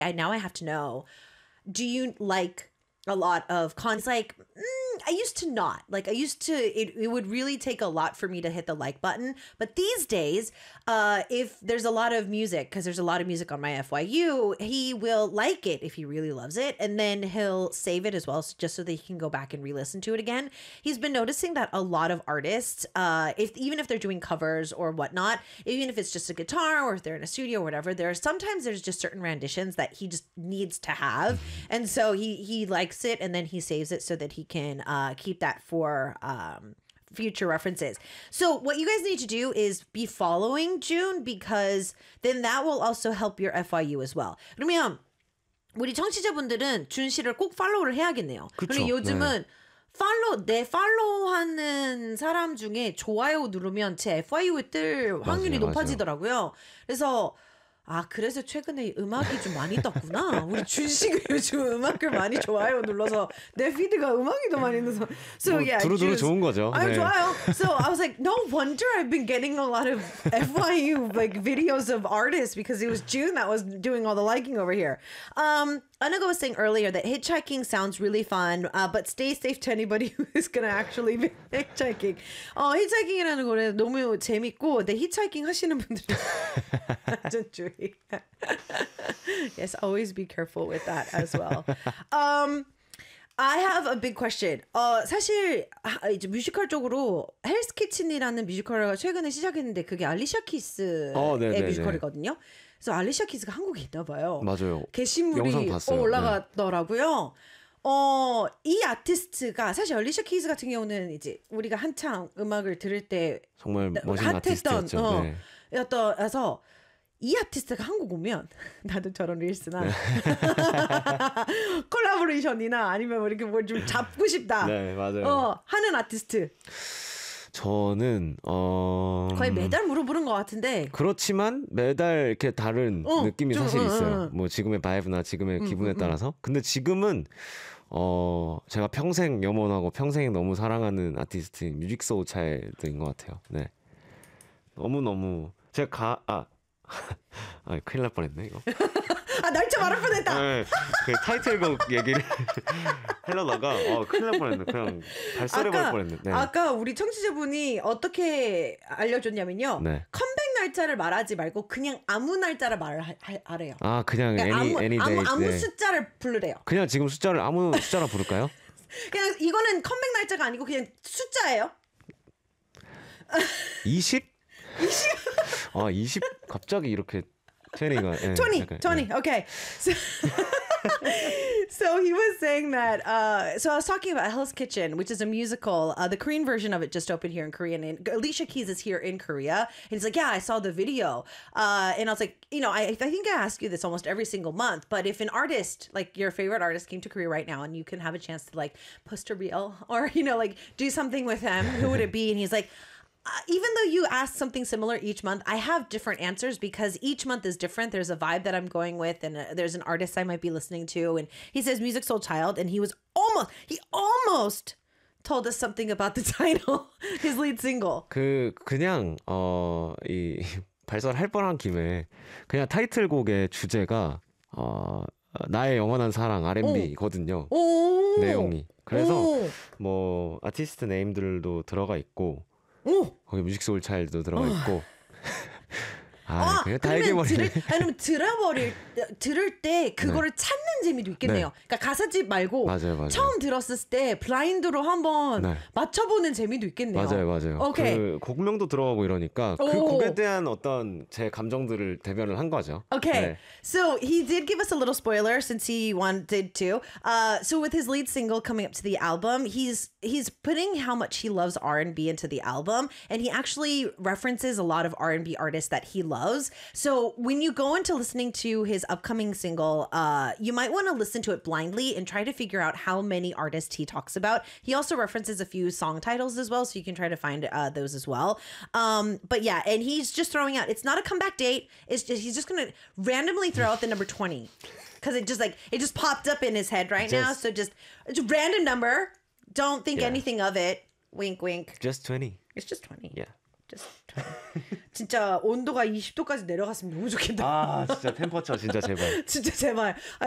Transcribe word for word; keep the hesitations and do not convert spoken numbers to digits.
I now I have to know, do you like a lot of cons? Like, mm, I used to not. Like, I used to, it, it would really take a lot for me to hit the like button. But these days, uh, if there's a lot of music, because there's a lot of music on my F Y U, he will like it if he really loves it. And then he'll save it as well, so just so that he can go back and re-listen to it again. He's been noticing that a lot of artists, uh, if even if they're doing covers or whatnot, even if it's just a guitar or if they're in a studio or whatever, there are sometimes there's just certain renditions that he just needs to have. And so he, he likes it and then he saves it so that he can uh, keep that for um, future references. So what you guys need to do is be following June, because then that will also help your F Y U as well. 그러면 우리 청취자분들은 준 씨를 꼭 팔로우를 해야겠네요. 그쵸, 그리고 요즘은 네. 팔로우, 내 팔로우하는 사람 중에 좋아요 누르면 제 F Y U에 뜰 확률이 맞아요, 높아지더라고요. 그래서 아, 그래서 최근에 음악이 좀 많이 떴구나. 우리 준 씨가 요즘 음악을 많이 좋아요 눌러서 내 피드가 음악이 더 많이 떠서. So 뭐, yeah, 두루두루 June's- 좋은 거죠. 아유, 네. 좋아요. So I was like, no wonder I've been getting a lot of F Y U like videos of artists, because it was June that was doing all the liking over here. Um, Anaga was saying earlier that hitchhiking sounds really fun, uh, but stay safe to anybody who is going to actually be hitchhiking. 어, hitchhiking이라는 거는 너무 재밌고, 근데 hitchhiking 하시는 분들은 완전 주의. Yes, always be careful with that as well. Um, I have a big question. 어, 사실 아, 이제 뮤지컬 쪽으로 헬스 키친이라는 뮤지컬을 최근에 시작했는데 그게 알리샤 키스의 어, 네네네. 뮤지컬이거든요. 그래서 알리샤 키스가 한국에 있나 봐요. 맞아요. 게시물이 영상 봤어요. 어, 올라가더라고요. 어, 이 아티스트가 사실 알리샤 키스 같은 경우는 이제 우리가 한창 음악을 들을 때 정말 멋진 핫했던 아티스트였죠. 어, 네. 였더라서 이 아티스트가 한국 오면 나도 저런 릴스나 네. 콜라보레이션이나 아니면 뭐 이렇게 뭘 좀 잡고 싶다. 네, 맞아요. 어, 하는 아티스트. 저는 어 거의 매달 물어보는 것 같은데. 그렇지만 매달 이렇게 다른 어, 느낌이 좀, 사실 어, 있어요. 어, 어. 뭐 지금의 바이브나 지금의 기분에 따라서. 근데 지금은 어 제가 평생 염원하고 평생 너무 사랑하는 아티스트인 뮤직 소울 차일드인 것 같아요. 네. 너무 너무 제가 가 아. 아, 큰일 날 뻔했네 이거. 아, 날짜 말할 뻔했다. 네, 그 타이틀곡 얘기를 하려다가 어, 큰일 날 뻔했네. 그냥 발설해버릴 뻔했네. 네. 아까 우리 청취자분이 어떻게 알려줬냐면요. 네. 컴백 날짜를 말하지 말고 그냥 아무 날짜를 말을 하, 하, 하래요. 아 그냥 그러니까 any 아무, any 아무, day. 아무 네. 숫자를 부르래요. 그냥 지금 숫자를 아무 숫자로 부를까요? 그냥 이거는 컴백 날짜가 아니고 그냥 숫자예요. 이십? 아, 이십 갑자기 이렇게 트레이가 예, twenty, 약간, twenty. 예. Okay. So, so he was saying that. Uh, so I was talking about Hell's Kitchen, which is a musical. Uh, the Korean version of it just opened here in Korea, and Alicia Keys is here in Korea. And he's like, "Yeah, I saw the video." Uh, and I was like, you know, I, I think I ask you this almost every single month. But if an artist, like your favorite artist, came to Korea right now, and you can have a chance to like post a reel or you know like do something with him, who would it be? And he's like. Uh, even though you ask something similar each month, I have different answers because each month is different. There's a vibe that I'm going with, and uh, there's an artist I might be listening to. And he says Music Soul Child, and he was almost, he almost told us something about the title, his lead single. 그 그냥 어 이 발설할 뻔한 김에 그냥 타이틀곡의 주제가 어 나의 영원한 사랑 알앤비거든요. 오. 내용이. 그래서 오. 뭐 아티스트 네임들도 들어가 있고. 오. 거기 뮤직 소울 차일드도 들어가 있고. 아, 아, 그냥 다 그러면 얘기해버리네. 들을, 아니면 들어버릴 들을 때 그거를 네. 찾는 재미도 있겠네요. 네. 그러니까 가사집 말고 맞아요, 맞아요. 처음 들었을 때 블라인드로 한번 네. 맞춰보는 재미도 있겠네요. 맞아요, 맞아요. 오케이. 그 곡명도 들어가고 이러니까 그 오. 곡에 대한 어떤 제 감정들을 대변을 한 거죠. Okay, 네. so he did give us a little spoiler since he wanted to. Uh, so with his lead single coming up to the album, he's he's putting how much he loves R and B into the album, and he actually references a lot of R and B artists that he loves. So when you go into listening to his upcoming single, uh, you might want to listen to it blindly and try to figure out how many artists he talks about. He also references a few song titles as well, so you can try to find uh, those as well. Um, but yeah, and he's just throwing out. It's not a comeback date. It's just he's just gonna randomly throw out the number twenty because it just like it just popped up in his head right now. Just- So just it's a random number. Don't think Yeah. anything of it. Wink, wink. Just twenty. It's just twenty. Yeah. Just try. 진짜 온도가 이십 도까지 내려갔으면 너무 좋겠다. 아 진짜 템퍼처 진짜 제발. 진짜 제발. 아,